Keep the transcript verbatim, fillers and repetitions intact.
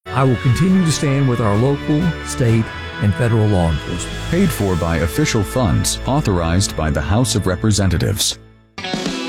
I will continue to stand with our local, state, and federal law enforcement. Paid for by official funds authorized by the House of Representatives.